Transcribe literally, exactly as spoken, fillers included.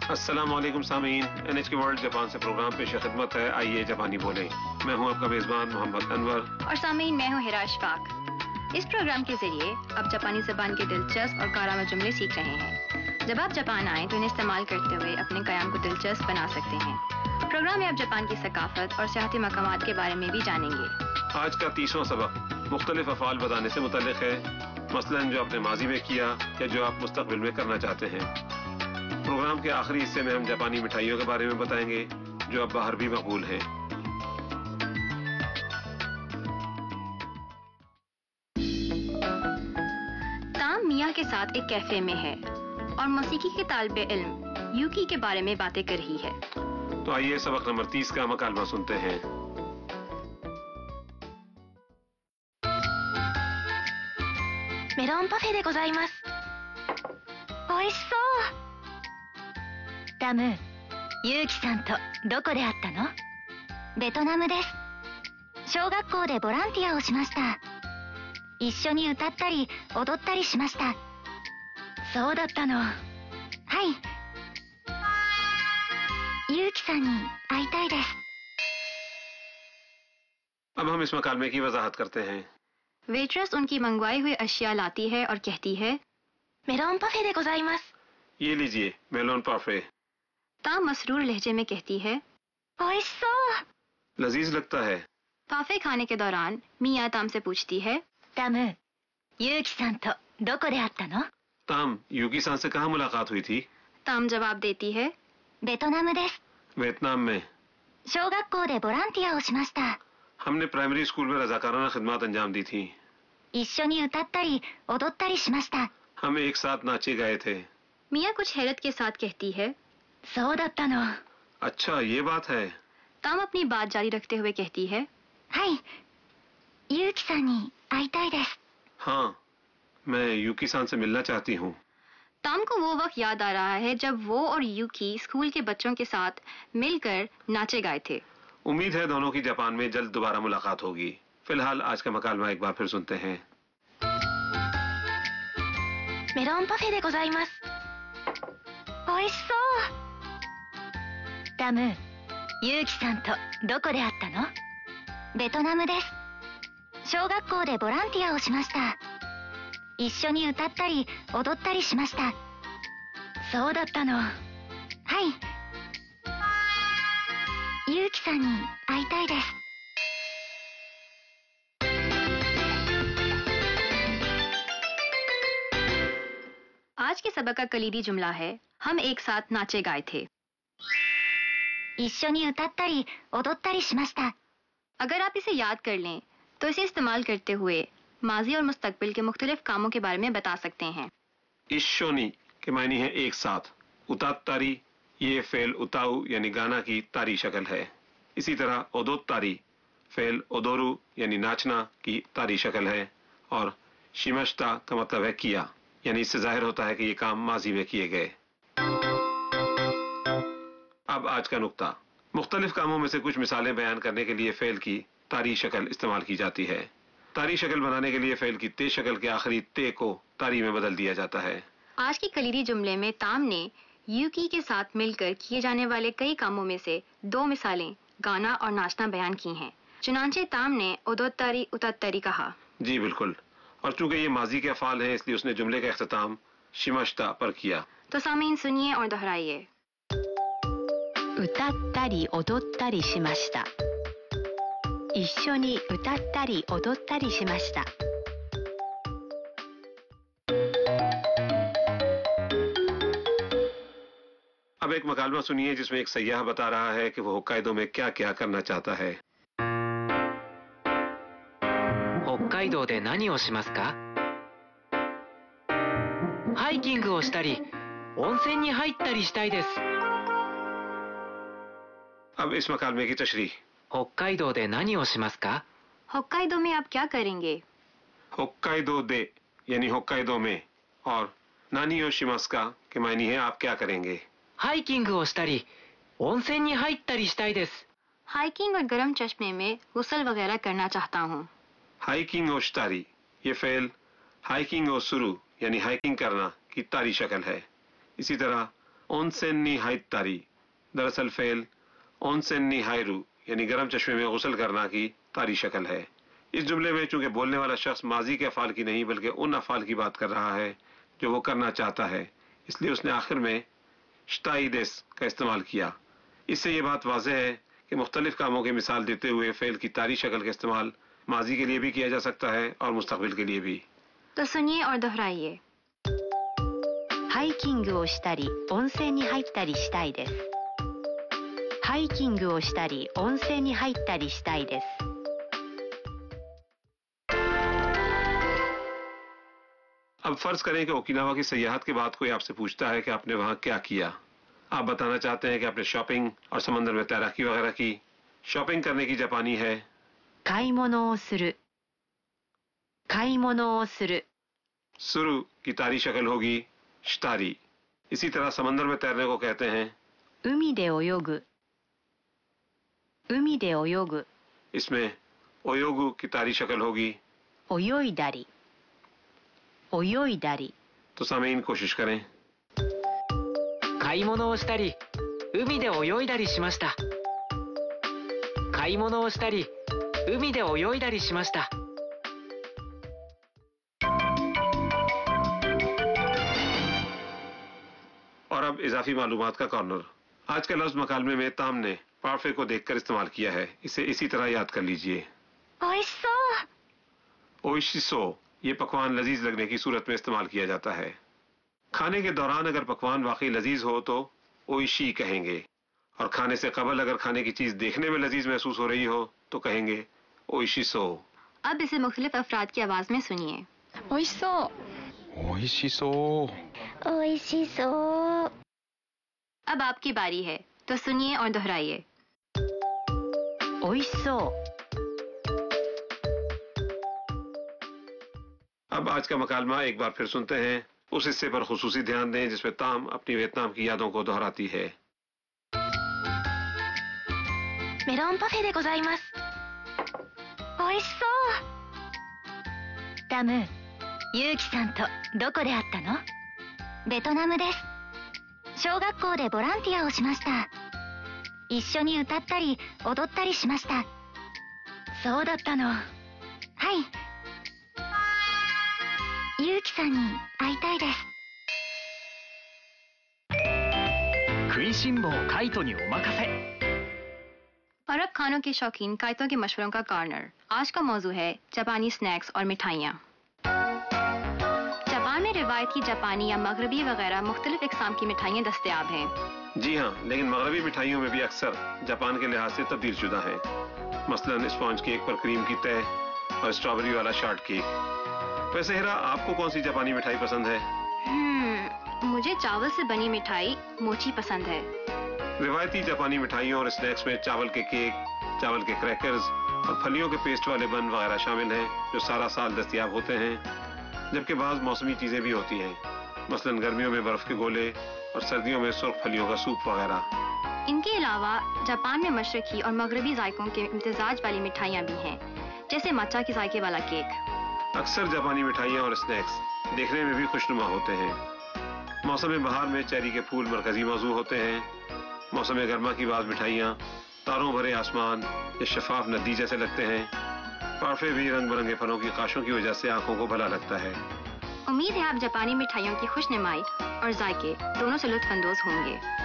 अस्सलामुअलैकुम सामीन, N H के वर्ल्ड जापान से प्रोग्राम पेश खिदमत है। आइए जापानी बोले। मैं हूं आपका मेजबान मोहम्मद अनवर और सामीन मैं हूं हिरा अशफाक। इस प्रोग्राम के जरिए आप जापानी ज़बान के दिलचस्प और कारामा जुमले सीख रहे हैं। जब आप जापान आएं तो इन्हें इस्तेमाल करते हुए अपने कयाम को दिलचस्प बना सकते हैं। प्रोग्राम में आप जापान की सकाफत और सियाहती मकामात के बारे में भी जानेंगे। आज का तीसवां सबक मुख्तलिफ अफ़ाल बताने से मुतल्लिक है, मसलन जो आपने माजी में किया या जो आप मुस्तकबिल में करना चाहते हैं। प्रोग्राम के आखिरी हिस्से में हम जापानी मिठाइयों के बारे में बताएंगे जो अब बाहर भी मकबूल हैं। ताम मिया के साथ एक कैफे में है और मौसीकी के तालिबे इल्म यूकी के बारे में बातें कर रही है। तो आइए सबक नंबर तीस का मकालमा सुनते हैं। मेलोन पाफेでございます。美味しそう。タム、ユウキさんとどこで会ったの？ベトナムです。小学校でボランティアをしました。一緒に歌ったり踊ったりしました。そうだったの。はい。ユウキさんに会いたいです。 अब हम इस मकालमे की वजाहत करते हैं। वेट्रेस उनकी मंगवाई हुई अशिया लाती है और कहती है, मेलोन पाफेでございます。 ये लीजिए मेलोन पाफे। ताम मसरूर लहजे में कहती है, 美味しそう。 लजीज लगता है। पाफे खाने के दौरान मिया ताम से पूछती है, タム、ユウキさんとどこで会ったの？ ताम, यूकी सान से कहाँ मुलाकात हुई थी? ताम जवाब देती है, ベトナムです。 वियतनाम में। 小学校でボランティアをしました。 हमने प्राइमरी स्कूल में रजाकाराना खिदमत अंजाम दी थी। 一緒に歌ったり踊ったりしました。 हम एक साथ नाचे गए थे। मिया कुछ हैरत के साथ कहती है, そうだったの。 अच्छा, ये बात है। ताम अपनी बात जारी रखते हुए कहती है, はい。ユウキさんに会いたいです。 हाँ, मैं यूकी सान से मिलना चाहती हूँ। ताम को वो वक्त याद आ रहा है जब वो और यूकी स्कूल के बच्चों के साथ मिलकर नाचे गाए थे। उम्मीद है दोनों की जापान में जल्द दोबारा मुलाकात होगी। फिलहाल आज का मकालमा एक बार फिर सुनते हैं। メロンパフェでございます。美味しそう。タム、ユウキさんとどこで会ったの？ベトナムです。小学校でボランティアをしました。一緒に歌ったり踊ったりしました。そうだったの。はい。ユウキさんに会いたいです。 आज के सबक का कलीदी जुमला है, हम एक साथ नाचे गाए थे। 一緒に歌ったり踊ったりしました。 अगर आप इसे याद कर लें तो इसे इस्तेमाल करते हुए माजी और मुस्तकबिल के मुख्तलिफ कामों के बारे में बता सकते हैं। इश्शोनी के मायने है एक साथ। उतात्तारी, ये फेल उताऊ यानी गाना की तारी शक्ल है। इसी तरह ओदोत्तारी फेल ओदोरू यानी नाचना की तारी शक्ल है। और शिमश्ता का मतलब है किया, यानी इससे जाहिर होता है कि ये काम माजी में किए गए। अब आज का नुक्ता। मुख्तलिफ कामों में से कुछ मिसालें बयान करने के लिए फेल की तारी शक्ल इस्तेमाल की जाती है। तारी शक्ल बनाने के लिए फेल की ते शक्ल के आखिरी ते को तारी में बदल दिया जाता है। आज की कलीदी जुमले में ताम ने यूकी के साथ मिलकर किए जाने वाले कई कामों में से दो मिसालें गाना और नाचना बयान की हैं। चुनांचे ताम ने ओदोत्तारी उतत्तारी कहा। जी बिल्कुल, और चूंकि ये माजी के अफ़ाल हैं इसलिए उसने जुमले का इख्तिताम शिमश्ता पर किया। तो सामीन सुनिए और दोहराइए। 歌ったり踊ったりしました。一緒に歌ったり踊ったりしました。 अब एक मकालमा सुनिए जिसमें एक सयाह बता रहा है कि वो होक्काइडो में क्या क्या करना चाहता है। 北海道で何をしますか？ハイキングをしたり、温泉に入ったりしたいです。 अब इस मकालमे की तशरीह। 北海道で何をしますか？ होक्काइडो में आप क्या करेंगे? होक्काइडो दे यानी होक्काइडो में और नानी शिमास्का के मायने है आप क्या करेंगे। ハイキングをしたり、温泉に入ったりしたいです。 हाइकिंग और गर्म चश्मे में गुस्ल वगैरह करना चाहता हूँ। हाइकिंग और तारी, ये फेल हाइकिंग और शुरू यानी हाइकिंग करना की तारी शक्ल है। इसी तरह ओनसेन नी हाइतारी दरअसल फेल ओनसेन नी हायरू यानी गर्म चश्मे में गुसल करना की तारी शक्ल है। इस जुमले में चूंकि बोलने वाला शख्स माजी के अफाल की नहीं बल्कि उन अफाल की बात कर रहा है जो वो करना चाहता है, इसलिए उसने आखिर में श्ताइदेस का इस्तेमाल किया। इससे ये बात वाज़ेह है कि मुख्तलिफ कामों की मिसाल देते हुए फेल की तारी शक्ल का इस्तेमाल माजी के लिए भी किया जा सकता है और मुस्तकबिल के लिए भी। तो सुनिए और दोहराइए। ハイキングをしたり温泉に入ったりしたいです。ハイキングをしたり温泉に入ったりしたいです。 अब फर्ज करें कि ओकिनावा की सयाहत के बाद कोई आपसे पूछता है कि आपने वहां क्या किया। आप बताना चाहते हैं कि आपने शॉपिंग और समंदर में तैराकी वगैरह की। शॉपिंग करने की जापानी है 買い物をする。買い物をする。 सुरु की तारी शक्ल होगी श्तारी। इसी तरह समंदर में तैरने को कहते हैं 海で泳ぐ。海で泳ぐ。 इसमें ओयोगु की तारी शक्ल होगी 泳いだり。泳いだり。 तो सामीन कोशिश करें। 買い物をしたり海で泳いだりしました。買い物をしたり海で泳いだりしました。 और अब इजाफी मालूमात का कॉर्नर। आज का लफ्ज मकालमे में ताम ने पारफे को देखकर इस्तेमाल किया है। इसे इसी तरह याद कर लीजिए। おいしそう。 ओइशिसो ये पकवान लजीज लगने की सूरत में इस्तेमाल किया जाता है। खाने के दौरान अगर पकवान वाकई लजीज हो तो ओइशी कहेंगे, और खाने से कबल अगर खाने की चीज देखने में लजीज महसूस हो रही हो तो कहेंगे ओइशिसो। अब इसे मुख्तलिफ अफराद की आवाज में सुनिए। おいしそう。 おいしそう。 おいしそう。 अब आपकी बारी है, तो सुनिए और दोहराइए। おいしそう。 अब आज का मकालमा एक बार फिर सुनते हैं। उस हिस्से पर खुसूसी ध्यान दें जिसमें ताम अपनी वियतनाम की यादों को दोहराती है। メロンパフェでございます。おいしそう。タム、ユウキさんとどこで会ったの？ベトナムです。小学校でボランティアをしました。一緒に歌ったり踊ったりしました。そうだったの。はい。ユウキさんに会いたいです。 食いしん坊カイトにお任せ。 और अब खानों के शौकीन कायतों के मशवरों का कॉर्नर। आज का मौजू है जापानी स्नैक्स और मिठाइयाँ। जापान में रिवायती जापानी या मगरबी वगैरह मुख्तलिफ इकसाम की मिठाइयाँ दस्तयाब हैं। जी हाँ, लेकिन मगरबी मिठाइयों में भी अक्सर जापान के लिहाज से तब्दील शुदा हैं। मसलन स्पॉन्ज केक पर क्रीम की तह और स्ट्रॉबेरी वाला शॉर्ट केक। वैसे हिरा, आपको कौन सी जापानी मिठाई पसंद है? हम्म, मुझे चावल से बनी मिठाई मोची पसंद है। रिवायती जापानी मिठाइयों और स्नैक्स में चावल के केक, चावल के क्रैकर्स और फलियों के पेस्ट वाले बन वगैरह शामिल हैं जो सारा साल दस्तयाब होते हैं, जबकि बाज़ मौसमी चीज़ें भी होती हैं, मसलन गर्मियों में बर्फ़ के गोले और सर्दियों में सुर्ख फलियों का सूप वगैरह। इनके अलावा जापान में मशरकी और मगरबी जायकों के इम्तिजाज वाली मिठाइयाँ भी हैं, जैसे मचा के जायके वाला केक। अक्सर जापानी मिठाइयाँ और स्नैक्स देखने में भी खुशनुमा होते हैं। मौसम बहार में चेरी के फूल मरकजी मौजू होते हैं। मौसम गर्मा की बाज़ मिठाइयाँ तारों भरे आसमान या शफाफ नदी जैसे लगते हैं। पार्फे भी रंग बिरंगे फलों की काशों की वजह से आंखों को भला लगता है। उम्मीद है आप जापानी मिठाइयों की खुशनुमाई और जायके दोनों से लुत्फ अंदोज होंगे।